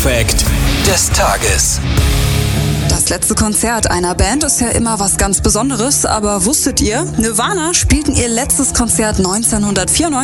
Fact des Tages. Das letzte Konzert einer Band ist ja immer was ganz Besonderes, aber wusstet ihr, Nirvana spielten ihr letztes Konzert 1994